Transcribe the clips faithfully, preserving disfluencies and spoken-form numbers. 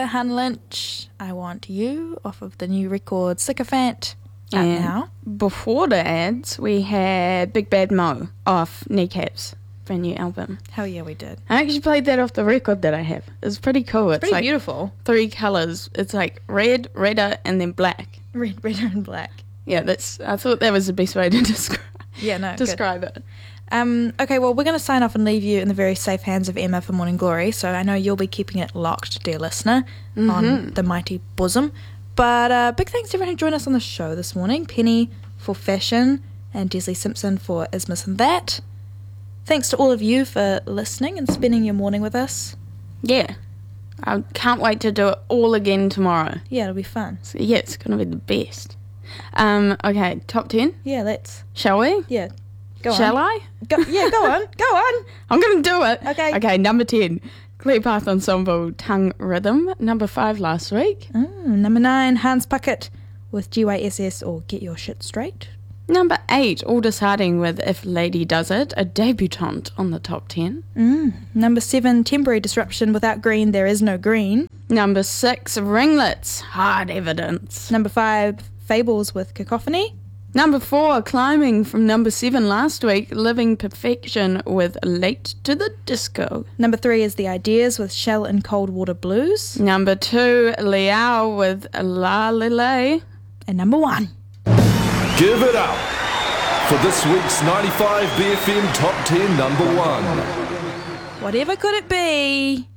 Hun Lynch, I Want You, off of the new record Sycophant, out And now. before the ads, we had Big Bad Mo off Kneecaps, brand new album. Hell yeah, we did. I actually played that off the record that I have. It's pretty cool. It's, Pretty like beautiful. three colours. It's like red, redder, and then black. Red, red, and black. Yeah, that's. I thought that was the best way to describe Yeah, no, good. describe it. Um, okay, well, we're going to sign off and leave you in the very safe hands of Emma for Morning Glory, so I know you'll be keeping it locked, dear listener, Mm-hmm. on the mighty bosom. But uh, big thanks to everyone who joined us on the show this morning. Penny for fashion and Desley Simpson for Ismas and That. Thanks to all of you for listening and spending your morning with us. Yeah. I can't wait to do it all again tomorrow. Yeah, it'll be fun. So, yeah, it's going to be the best. Um, okay, top ten. Yeah, let's. Shall we? Yeah, go on. Shall I? Go, yeah, go on. Go on. I'm going to do it. Okay. Okay, number ten. Clear Path Ensemble, Tongue Rhythm. Number five last week. Mm, number nine, Hans Puckett with G Y S S or Get Your Shit Straight. Number eight, Aldous Harding with If Lady Does It, a debutante on the top ten. Mm. Number seven, Temporary Disruption, Without Green There Is No Green. Number six, Ringlets, Hard Evidence. Number five, Fables with Cacophony. Number four, climbing from number seven last week, Living Perfection with Late to the Disco. Number three is The Ideas with Shell and Cold Water Blues. Number two, Liao with La Lile. And number one. Give it up for this week's ninety-five B F M Top ten number one. Whatever could it be?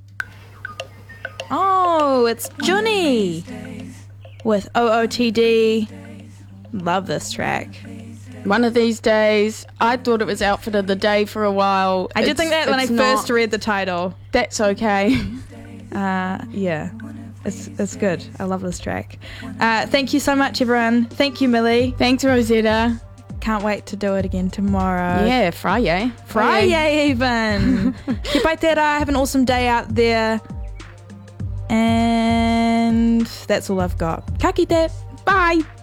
Oh, it's Johnny with O O T D. Love this track. One of these days, I thought it was Outfit of the Day for a while. I did It's- think that when I it's first not. read the title. That's okay. Uh, yeah, it's it's good. I love this track. Uh, thank you so much, everyone. Thank you, Millie. Thanks, Rosetta. Can't wait to do it again tomorrow. Yeah, Friday. Friday even. Keep right there. Have an awesome day out there. And that's all I've got. Ka kite. Bye.